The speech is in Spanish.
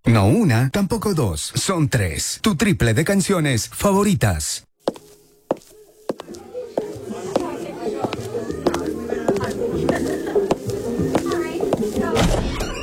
No una, tampoco dos, son tres. Tu triple de canciones favoritas.